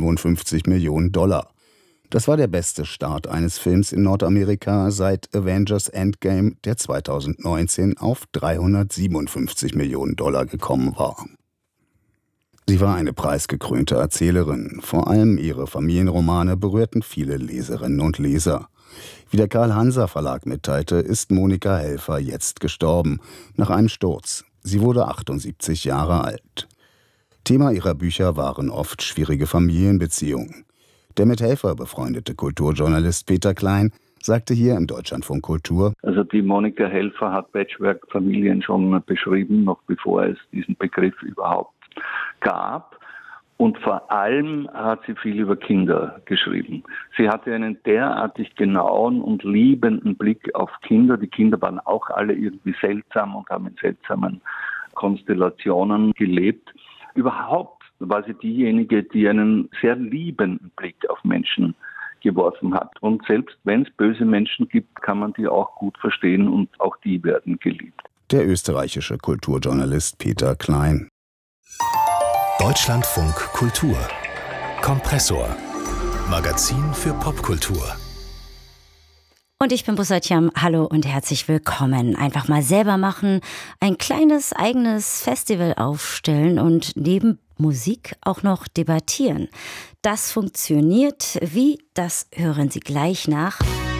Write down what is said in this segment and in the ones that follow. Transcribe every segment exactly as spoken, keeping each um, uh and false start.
dreihundertsiebenundfünfzig Millionen Dollar. Das war der beste Start eines Films in Nordamerika seit Avengers Endgame, der zweitausendneunzehn auf dreihundertsiebenundfünfzig Millionen Dollar gekommen war. Sie war eine preisgekrönte Erzählerin. Vor allem ihre Familienromane berührten viele Leserinnen und Leser. Wie der Carl-Hanser-Verlag mitteilte, ist Monika Helfer jetzt gestorben, nach einem Sturz. Sie wurde achtundsiebzig Jahre alt. Thema ihrer Bücher waren oft schwierige Familienbeziehungen. Der mit Helfer befreundete Kulturjournalist Peter Klein sagte hier im Deutschlandfunk Kultur: Also die Monika Helfer hat Patchwork-Familien schon beschrieben, noch bevor es diesen Begriff überhaupt gab. Und vor allem hat sie viel über Kinder geschrieben. Sie hatte einen derartig genauen und liebenden Blick auf Kinder. Die Kinder waren auch alle irgendwie seltsam und haben in seltsamen Konstellationen gelebt. Überhaupt war sie diejenige, die einen sehr liebenden Blick auf Menschen geworfen hat. Und selbst wenn es böse Menschen gibt, kann man die auch gut verstehen und auch die werden geliebt. Der österreichische Kulturjournalist Peter Klein. Deutschlandfunk Kultur. Kompressor. Magazin für Popkultur. Und ich bin Bussatiam. Hallo und herzlich willkommen. Einfach mal selber machen, ein kleines eigenes Festival aufstellen und neben Musik auch noch debattieren. Das funktioniert wie? Das hören Sie gleich nach.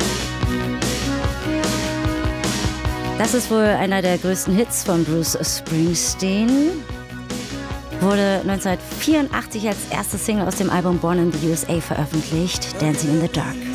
Das ist wohl einer der größten Hits von Bruce Springsteen. Wurde neunzehnhundertvierundachtzig als erste Single aus dem Album Born in the U S A veröffentlicht, Dancing in the Dark.